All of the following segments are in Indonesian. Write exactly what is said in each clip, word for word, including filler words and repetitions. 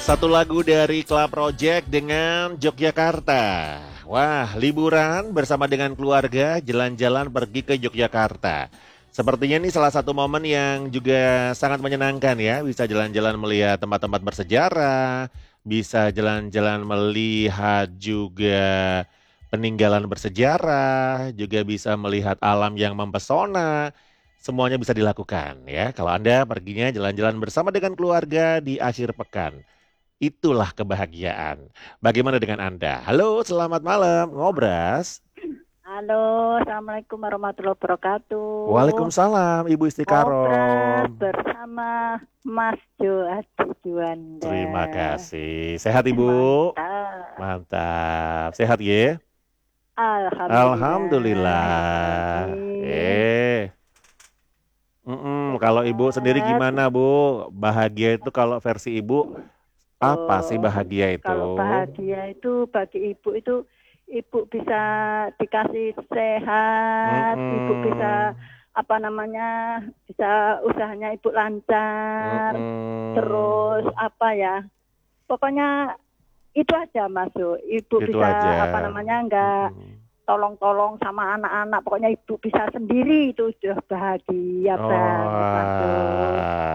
Satu lagu dari Club Project dengan Yogyakarta. Wah, liburan bersama dengan keluarga, jalan-jalan pergi ke Yogyakarta. Sepertinya ini salah satu momen yang juga sangat menyenangkan ya. Bisa jalan-jalan melihat tempat-tempat bersejarah, bisa jalan-jalan melihat juga peninggalan bersejarah, juga bisa melihat alam yang mempesona. Semuanya bisa dilakukan ya. Kalau Anda perginya jalan-jalan bersama dengan keluarga di akhir pekan. Itulah kebahagiaan. Bagaimana dengan Anda? Halo, selamat malam, Ngobras. Halo, Assalamualaikum warahmatullahi wabarakatuh. Waalaikumsalam, Ibu Ngobras Istikarom. bersama Mas Jo Adi Juanda. Terima kasih. Sehat Ibu? Mantap. Mantap. Sehat ya? Alhamdulillah. Alhamdulillah. Amin. Eh. Mm-mm. Kalau Ibu sendiri Sehat. gimana Bu? Bahagia itu kalau versi Ibu apa sih Oh, bahagia itu? kalau bahagia itu bagi ibu itu ibu bisa dikasih sehat, ibu bisa Mm-mm. apa namanya bisa usahanya ibu lancar, Mm-mm. terus apa ya, pokoknya itu aja masuk. Ibu Itu bisa aja. apa namanya enggak Mm-mm. tolong-tolong sama anak-anak, pokoknya ibu bisa sendiri itu sudah bahagia Oh, banget masuk.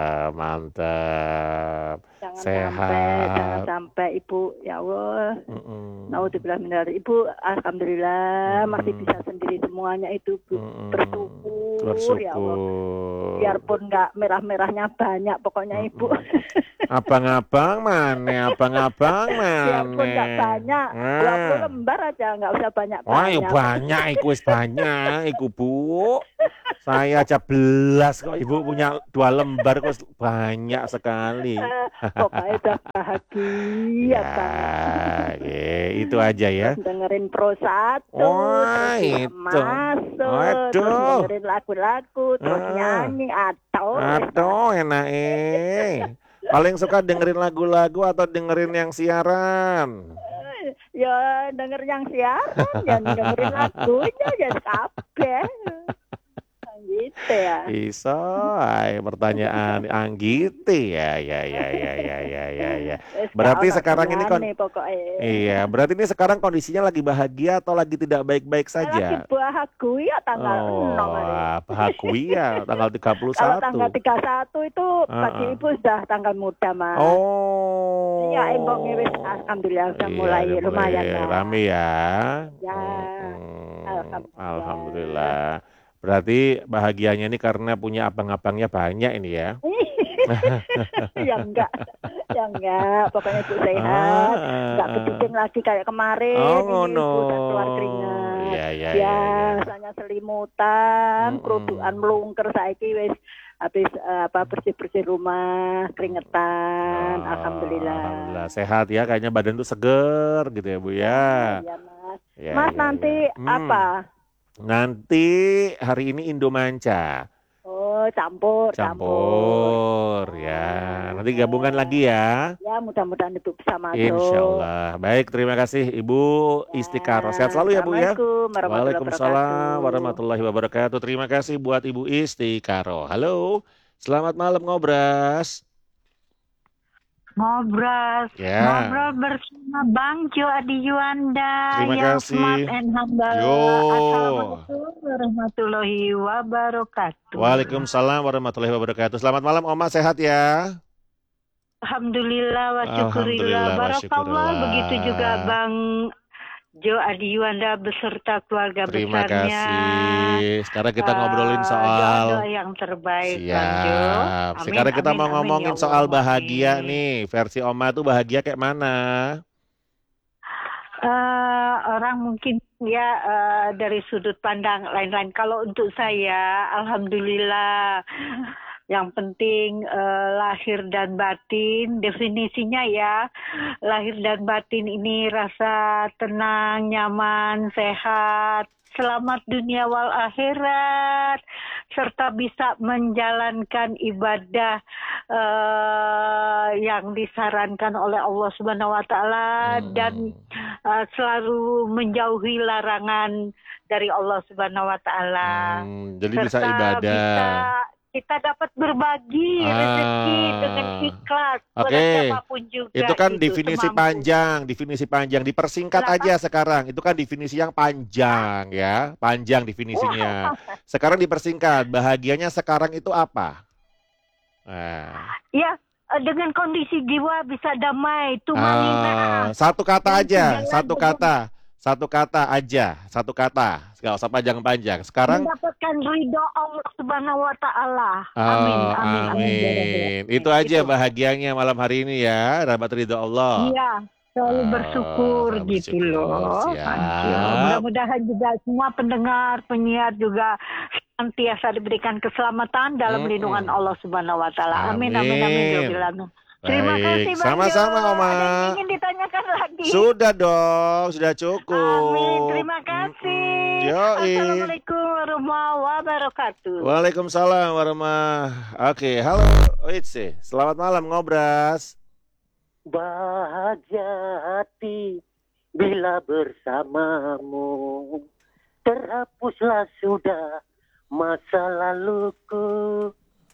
mantap. Jangan sampai, jangan Sehat. sampai ibu, ya Allah. Mm-mm. Naudzubillah minal dzalik. Ibu, alhamdulillah masih Mm-mm. bisa sendiri semuanya itu, Bu. Mm-mm. Bersyukur, ya Allah. Bersyukur. Biarpun nggak merah-merahnya banyak, pokoknya Ibu. Mm-mm. Abang-abang mana? Abang-abang Biarpun nggak mana? banyak, dua puluh Ah. lembar aja, nggak usah Wah, ya banyak-banyak. banyak, iku wis banyak, iku Bu. Saya aja belas kok, Ibu punya dua lembar kok banyak sekali. Pokoknya udah bahagia Ya, banget. ye, itu aja ya. Terus dengerin Pro satu, Wah, terus bisa itu. masuk, terus Aduh. dengerin lagu-lagu, terus Ah. nyanyi, atau Aduh, enak eh. Paling suka dengerin lagu-lagu atau dengerin yang siaran? ya denger yang siaran, ya dengerin lagunya, ya kabeh. Gitu ya. Iso, ay, pertanyaan Anggiti ya, ya, ya, ya, ya, ya, ya, ya. Berarti sekarang ini kon, iya, berarti ini sekarang kondisinya lagi bahagia atau lagi tidak baik-baik Lagi saja? bahagia tanggal enam hari. Oh, bahagia tanggal tiga puluh Kalau satu. tanggal tiga puluh satu itu bagi Uh-uh. ibu sudah tanggal muda, Mas. Oh. Iya, embongnya wis alhamdulillah sudah Iya, mulai udah lumayan lah. rame ya. Ya, Mm-mm. alhamdulillah. Alhamdulillah. Berarti bahagianya ini karena punya abang-abangnya banyak ini ya. ya enggak, ya enggak. Pokoknya ibu sehat, enggak gedung lagi kayak kemarin. Oh, Ini ngono. ibu udah keluar keringat. Iya, iya, iya. Biasanya selimutan, Mm-mm. kerudukan melungker, saiki wis habis uh, apa bersih-bersih rumah, keringetan. Oh, Alhamdulillah. Alhamdulillah sehat ya, kayaknya badan tuh seger gitu ya Bu ya. Iya, Mas. Ya, Mas ya, nanti ya. Hmm. apa? Nanti hari ini Indomanca. Oh, campur, Campur, ya. Nanti gabungan lagi ya. Ya, mudah-mudahan Ibu bisa masuk. Insya Allah. Baik, terima kasih Ibu Istikaroh. Sehat selalu ya Bu ya. Assalamualaikum warahmatullahi Waalaikumsalam wabarakatuh. warahmatullahi wabarakatuh. Terima kasih buat Ibu Istikaroh. Halo, selamat malam Ngobras. Ngobras, Ya. ngobrol bersama Bang Jo Adi Juanda Terima yang kasih. smart and humble. Yo. Assalamualaikum warahmatullahi wabarakatuh. Waalaikumsalam warahmatullahi wabarakatuh. Selamat malam Oma, sehat ya? Alhamdulillah wa syukurillah. Alhamdulillah wa Barakallah. syukurillah. Begitu juga Bang Jo Adi Juanda beserta keluarga Terima besarnya. kasih. Sekarang kita ngobrolin Eh, soal doa-doa yang terbaik, Bang Jo. siap. Amin, Sekarang kita amin, mau amin, ngomongin ya soal Allah, bahagia amin. nih. Versi Oma tuh bahagia kayak mana? Uh, orang mungkin ya uh, dari sudut pandang lain-lain. Kalau untuk saya, alhamdulillah, yang penting uh, lahir dan batin. Definisinya ya, lahir dan batin ini rasa tenang, nyaman, sehat, selamat dunia wal akhirat, serta bisa menjalankan ibadah uh, yang disarankan oleh Allah Subhanahu wa taala Hmm. dan uh, selalu menjauhi larangan dari Allah Subhanahu wa taala. Hmm, jadi bisa Serta ibadah. bisa kita dapat berbagi rezeki Ah. dengan ikhlas pada Oke. siapapun juga. Itu kan gitu, definisi semampu. panjang, definisi panjang. Dipersingkat Kenapa? aja sekarang. Itu kan definisi yang panjang ya, panjang definisinya. Sekarang dipersingkat. Bahagianya sekarang itu apa? Nah. Ya, eh, dengan kondisi jiwa bisa damai, tumanina. Ah, satu kata Yang aja, segala satu dengan- kata, satu kata aja, satu kata. Gak usah panjang-panjang. Sekarang mendapatkan ridho Allah Subhanahu wa taala. Oh, Amin, amin, amin. amin. Itu aja bahagianya malam hari ini ya, dapat ridho Allah. Iya, selalu Ah, bersyukur selalu gitu bersyukur. loh. Siap. Pancio. Mudah-mudahan juga semua pendengar, penyiar juga senantiasa diberikan keselamatan dalam Mm-mm. lindungan Allah Subhanahu wa taala. Amin, amin, amin. Amin. Ya Rabbil alamin. Terima Baik, kasih Bang sama-sama, Jo. Oma. Ada yang ingin ditanyakan lagi? Sudah dong, sudah cukup. Amin, terima kasih. Mm-mm. Yoi. Assalamualaikum warahmatullahi wabarakatuh. Waalaikumsalam warahmatullahi. Oke, halo Oitse. Selamat malam ngobras. Bahagia hati bila bersamamu, terhapuslah sudah masa laluku.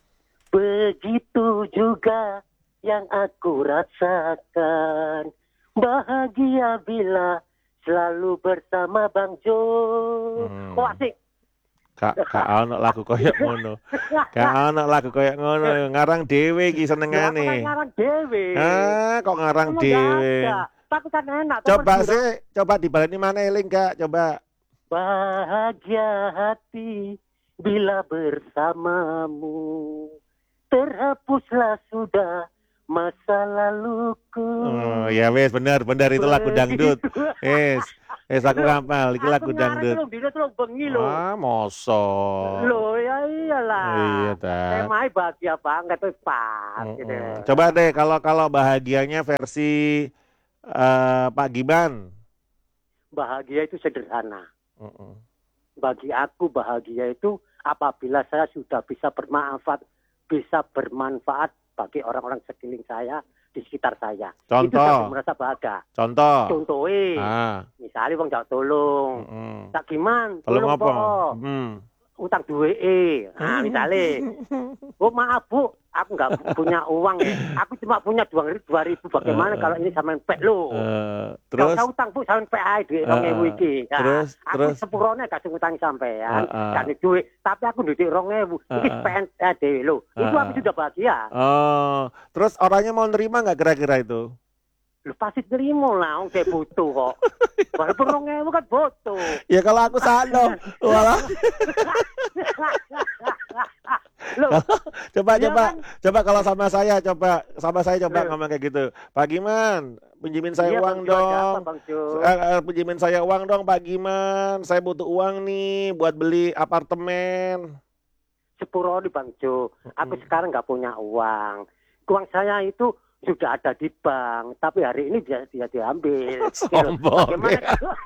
Begitu juga yang aku rasakan, bahagia bila selalu bersama Bang Jo. Hmm. Oh asik. Kak, kak ono lagu koyok ngono. Kak ono lagu koyok ngono. Ngarang dhewe iki Ya, aku kan senengane. ngarang dewe. Ah, kok ngarang Emang dhewe. nggak ada. Tapi kan enak. toh, Coba berdua. sih, coba dibaleni mana eling Kak, coba. Bahagia hati bila bersamamu, terhapuslah sudah masa laluku. Oh, ya wes benar, benar itu lagu dangdut. Wes, wes aku ngapal, iki lagu Aku ngarang dangdut. belum dino terus bengi lho. Ah, mosok. Loh ya iyalah. Iya, tak. Temanya bahagia banget tuh pas gitu. Mm-mm. Coba deh kalau kalau bahagianya versi eh, Pak Giban. Bahagia itu sederhana. Mm-mm. Bagi aku bahagia itu apabila saya sudah bisa bermanfaat, bisa bermanfaat bagi orang-orang sekeliling saya, di sekitar saya. Itu saya Contoh, merasa bahagia. contoh. Contohnya, Ah, misalnya wong jak tolong, mm-mm. tak gimana, Tolong apa? po, Hmm. utang duwe e. Nah, misalnya, oh maaf bu, aku nggak punya uang ya. Aku cuma punya dua ribu. Bagaimana Eh. kalau ini sama pek lo? Eh, Terus terus, usah utang bu, sama pek aja duit Eh, rong ewu iki. Nah, terus, aku terus. sepurone gak sing utang sampean, Eh, eh. kan duit, tapi aku duit rong ewu. Iki Eh, eh. P N dhewe lo. Itu Eh, aku eh. sudah bahagia. oh, terus orangnya mau nerima nggak kira-kira itu? Lu pasti terima lah, wong kayak butuh kok. Walaupun rong ewu kan butuh. Ya kalau aku sano, walah. Loh, Coba, Iya coba, kan? coba kalau sama saya, coba sama saya coba Loh. ngomong kayak gitu. Pak Giman, pinjemin saya iya, uang Bang Jo, ada apa, dong. Bang Jo? Eh, eh, pinjemin saya uang dong, Pak Giman. Saya butuh uang nih buat beli apartemen. Sepuro di Bang Jo. Aku Mm-mm. sekarang nggak punya uang. Uang saya itu sudah ada di bank, tapi hari ini dia dia diambil. Gitu loh. Sombong Bagaimana ya. kalau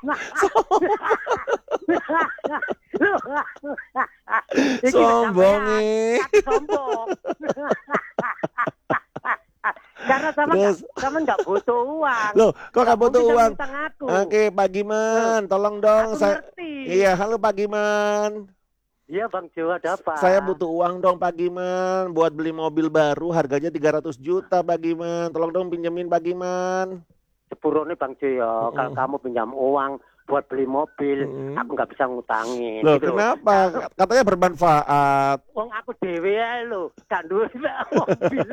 Iki Sombong sampean, nih. aku sombong. Karena sama Terus? nggak sama nggak butuh uang. Loh, kok nggak butuh mungkin uang? sama aku. Oke, Pak Giman, tolong dong. Aku Saya, ngerti. iya, halo Pak Giman. Iya Bang Jo, ada apa? Saya butuh uang dong Pak Giman buat beli mobil baru harganya tiga ratus juta Pak Giman. Tolong dong pinjemin Pak Giman. Sepuro nih Bang Jo ya. Kalau Mm-mm. kamu pinjam uang buat beli mobil, Mm-mm. aku nggak bisa ngutangin. Loh, gitu loh. kenapa? Katanya bermanfaat. Wong aku dhewe ae lho, gak duwe mobil.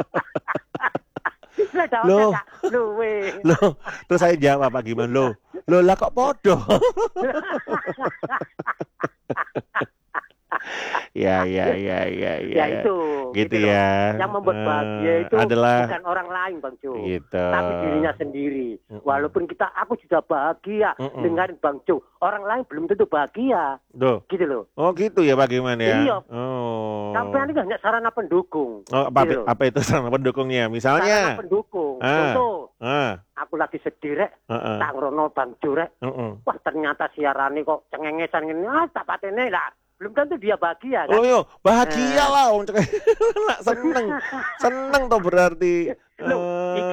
Lah Loh. gak luwe. Loh, terus saya jawab Pak Giman, loh, loh lah kok podo? Ya, ya, ya, ya, ya. Ya itu. Gitu loh. ya. Yang membuat bahagia Eh, itu adalah bukan orang lain Bang Jo. gitu. Tapi dirinya sendiri. Mm-mm. Walaupun kita, aku sudah bahagia Mm-mm. dengerin Bang Jo. Orang lain belum tentu bahagia. Duh. Gitu loh. Oh gitu ya Pak Giman ya? Iya. Oh. Sampai ini hanya sarana pendukung. Oh, apa, Gitu loh. apa itu sarana pendukungnya? Sarana Misalnya? pendukung. Ah. Contoh, Ah, aku lagi sedih rek, heeh. tak ngrono Bang Jo rek. Heeh. Wah ternyata siarannya kok cengengesan gini. Ah tak patene lah. Belum tentu dia bahagia kan. Oh yo, bahagia Eh. lah wong cek- Nak seneng. Seneng tuh berarti. Loh, Eh, iki orang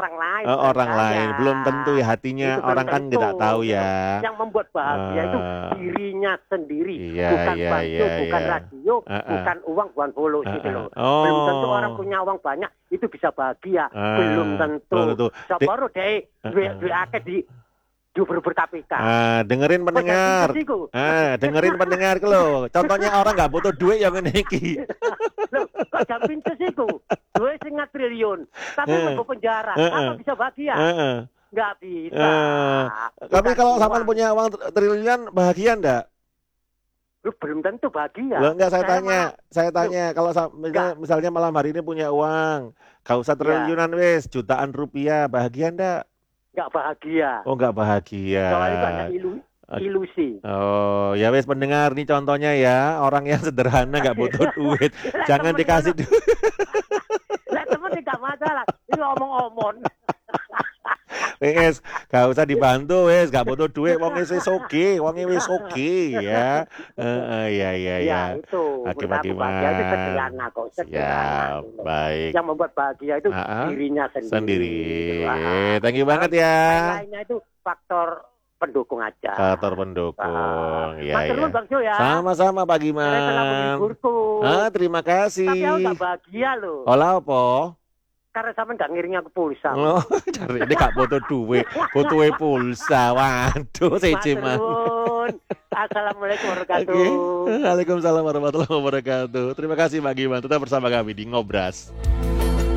orang lain. Oh, bukan orang saya. lain, belum tentu ya hatinya Itu belum orang kan tentu, tidak tahu gitu. ya. Yang membuat bahagia itu Ah. dirinya sendiri, Iya, bukan iya, bantu, iya, bukan iya. radio, Ah, ah. bukan uang, bukan follow Ah, gitu ah. loh. Belum tentu Oh. orang punya uang banyak itu bisa bahagia, Ah, belum tentu. belum tentu. Di- Separo deh, Ah, duit ah. duit akeh di di ber K P K. Ah, dengerin pendengar. Kok jadi gitu? Ah, dengerin pendengar ke lo. Contohnya orang nggak butuh duit yang ini iki. Loh, kok jam pintes itu? Duit setengah triliun, tapi Eh. mau penjara, Eh, eh. apa bisa bahagia? Heeh. Nggak bisa. Eh, tapi Bukan kalau uang. sampean punya uang tr- triliunan bahagia enggak? Lu belum tentu bahagia. Lo enggak saya, Saya tanya, saya tanya kalau sa- misalnya, Enggak. misalnya malam hari ini punya uang, gak usah triliunan wes, jutaan rupiah, bahagia enggak? Nggak bahagia. Oh, enggak bahagia. Soalnya itu ada ilu, ilusi. Oh, ya wes pendengar nih contohnya ya, orang yang sederhana nggak butuh duit, jangan temen dikasih ngono. duit. Lah temen nggak masalah. Ini omong-omong. Wes, gak usah dibantu wes, gak butuh duit, wong wis oke, wong wis oke ya. Heeh, ya ya ya. Ya itu. Oke, Menurut aku Pak bahagia itu Iman. sederhana kok. Sederhana. Siap, baik. Yang membuat bahagia itu Ah, ah. dirinya sendiri. Sendiri. Ah. Thank you banget ya. Lainnya itu faktor pendukung aja. Faktor pendukung. Ah. Ya Matur nuwun, ya. Bang Jo ya. Sama-sama Pak Saya telah Giman. menghiburku. Ah, terima Tapi aku kasih. nggak bahagia loh. Olah apa? Karena sama nggak ngiring aku pulsa. Oh, cari ini gak butuh duit, butuh pulsa. Waduh, seje mah. Matur nuwun. Assalamualaikum warahmatullahi Oke. wabarakatuh. Waalaikumsalam warahmatullahi wabarakatuh. Terima kasih Pak Giman. Tetap bersama kami di Ngobras.